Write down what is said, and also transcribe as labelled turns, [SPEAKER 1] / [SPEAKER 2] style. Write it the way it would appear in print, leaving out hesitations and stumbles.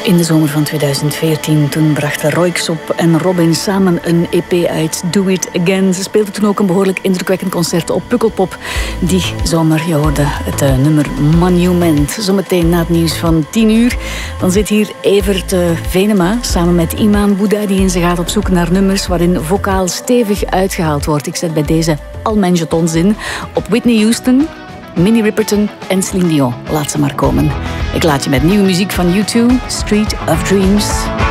[SPEAKER 1] In de zomer van 2014, toen brachten Royksopp en Robin samen een EP uit, Do It Again. Ze speelden toen ook een behoorlijk indrukwekkend concert op Pukkelpop. Die zomer, je hoorde het nummer Monument. Zometeen na het nieuws van 10 uur. Dan zit hier Evert Venema samen met Iman Boudadi en ze gaat op zoek naar nummers waarin vocaal stevig uitgehaald wordt. Ik zet bij deze al mijn jetons in op Whitney Houston, Minnie Riperton en Celine Dion. Laat ze maar komen. Ik laat je met nieuwe muziek van U2, Street of Dreams.